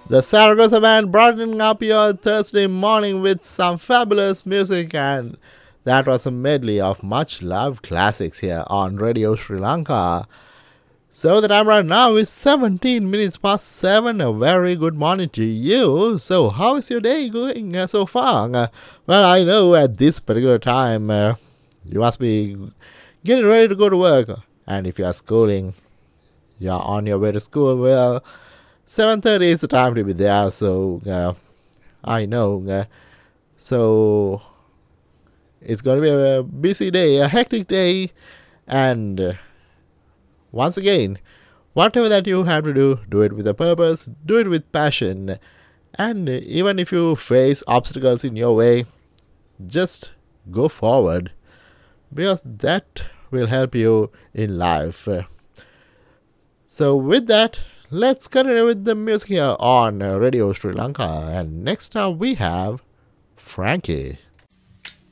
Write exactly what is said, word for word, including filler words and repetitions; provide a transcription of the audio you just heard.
The Saragossa Band brightening up your Thursday morning with some fabulous music, and that was a medley of much loved classics here on Radio Sri Lanka. So the time right now is seventeen minutes past seven. A very good morning to you. So how is your day going uh, so far? Uh, well, I know at this particular time uh, you must be getting ready to go to work. And if you are schooling, you are on your way to school. Well, seven thirty is the time to be there. So uh, I know. Uh, so it's going to be a busy day, a hectic day. And Uh, Once again, whatever that you have to do, do it with a purpose, do it with passion. And even if you face obstacles in your way, just go forward, because that will help you in life. So with that, let's continue with the music here on Radio Sri Lanka. And next up we have Frankie.